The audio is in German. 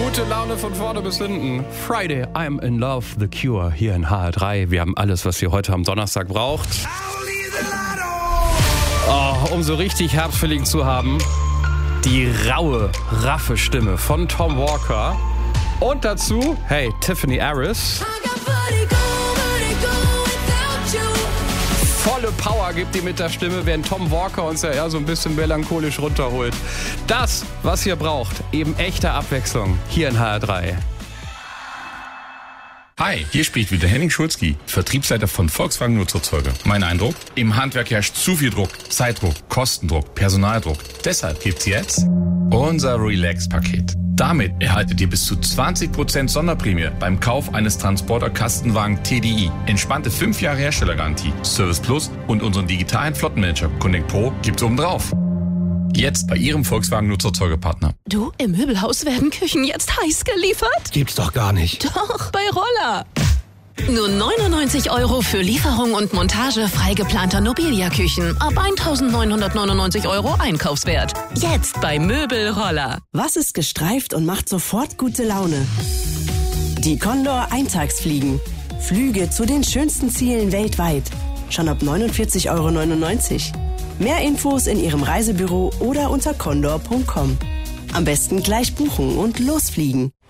Gute Laune von vorne bis hinten. Friday, I'm in love, The Cure hier in HR3. Wir haben alles, was ihr heute am Donnerstag braucht. Oh, um so richtig Herbstfeeling zu haben, die raue, raffe Stimme von Tom Walker. Und dazu, hey, Tiffany Harris. Volle Power gibt die mit der Stimme, während Tom Walker uns ja eher so ein bisschen melancholisch runterholt. Das, was ihr braucht, eben echte Abwechslung hier in HR3. Hi, hier spricht wieder Henning Schulzki, Vertriebsleiter von Volkswagen Nutzfahrzeuge. Mein Eindruck? Im Handwerk herrscht zu viel Druck, Zeitdruck, Kostendruck, Personaldruck. Deshalb gibt's jetzt unser Relax-Paket. Damit erhaltet ihr bis zu 20% Sonderprämie beim Kauf eines Transporter-Kastenwagen TDI. Entspannte 5 Jahre Herstellergarantie, Service Plus und unseren digitalen Flottenmanager Connect Pro gibt's obendrauf. Jetzt bei Ihrem Volkswagen Nutzfahrzeugepartner. Du, im Möbelhaus werden Küchen jetzt heiß geliefert? Gibt's doch gar nicht. Doch, bei Roller. Nur 99 € für Lieferung und Montage frei geplanter Nobilia-Küchen. Ab 1.999 € Einkaufswert. Jetzt bei Möbelroller. Was ist gestreift und macht sofort gute Laune? Die Condor Eintagsfliegen. Flüge zu den schönsten Zielen weltweit. Schon ab 49,99 €. Mehr Infos in Ihrem Reisebüro oder unter condor.com. Am besten gleich buchen und losfliegen.